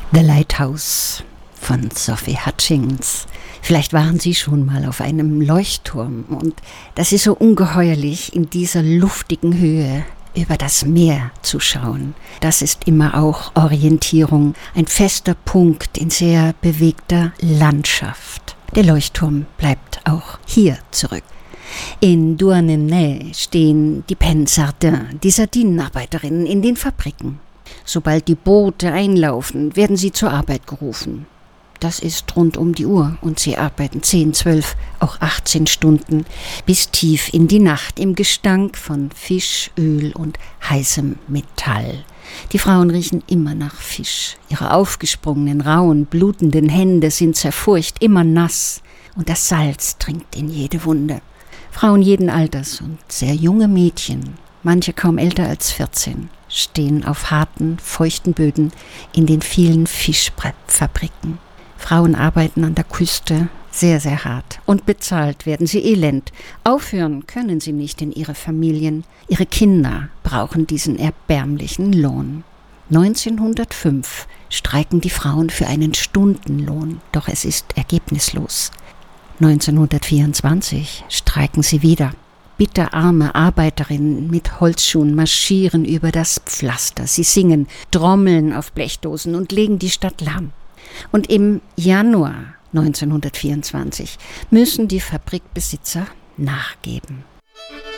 The Lighthouse von Sophie Hutchings. Vielleicht waren Sie schon mal auf einem Leuchtturm und das ist so ungeheuerlich, in dieser luftigen Höhe über das Meer zu schauen. Das ist immer auch Orientierung, ein fester Punkt in sehr bewegter Landschaft. Der Leuchtturm bleibt auch hier zurück. In Douarnenez stehen die Pennes Sardin, die Sardinenarbeiterinnen in den Fabriken. Sobald die Boote einlaufen, werden sie zur Arbeit gerufen. Das ist rund um die Uhr und sie arbeiten 10, 12, auch 18 Stunden bis tief in die Nacht im Gestank von Fisch, Öl und heißem Metall. Die Frauen riechen immer nach Fisch. Ihre aufgesprungenen, rauen, blutenden Hände sind zerfurcht, immer nass und das Salz dringt in jede Wunde. Frauen jeden Alters und sehr junge Mädchen, manche kaum älter als 14, stehen auf harten, feuchten Böden in den vielen Fischfabriken. Frauen arbeiten an der Küste sehr, sehr hart und bezahlt werden sie elend. Aufhören können sie nicht in ihre Familien. Ihre Kinder brauchen diesen erbärmlichen Lohn. 1905 streiken die Frauen für einen Stundenlohn, doch es ist ergebnislos. 1924 streiken sie wieder. Bitterarme Arbeiterinnen mit Holzschuhen marschieren über das Pflaster. Sie singen, trommeln auf Blechdosen und legen die Stadt lahm. Und im Januar 1924 müssen die Fabrikbesitzer nachgeben.